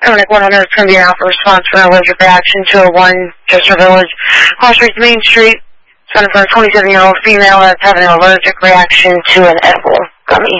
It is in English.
Clinic 100 is going to be an alpha response for an allergic reaction to a 1 Chester Village, Cross Street, Main Street. It's for a 27-year-old female that's having an allergic reaction to an edible gummy.